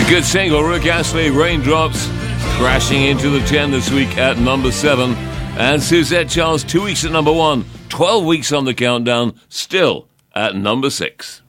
Good single, Rick Astley, Raindrops, crashing into the 10 this week at number 7. And Suzette Charles, 2 weeks at number 1, 12 weeks on the countdown, still at number 6.